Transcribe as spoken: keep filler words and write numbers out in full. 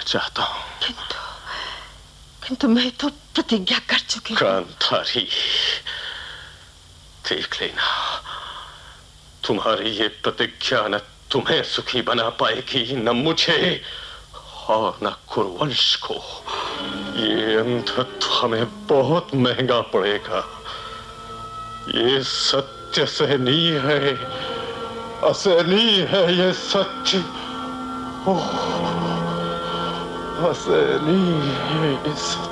चाहता हूँ। किंतु किंतु मैं तो प्रतिज्ञा कर चुकी हूँ। गांधारी, देख लेना, तुम्हारी ये प्रतिज्ञा न तुम्हें सुखी बना पाएगी, न मुझे और न कुरुवंश को। ये अंधत्व हमें बहुत महंगा पड़ेगा। ये सत्य सहनीय है, असहनीय है ये सत्य। ओह, असहनीय है ये सत्य।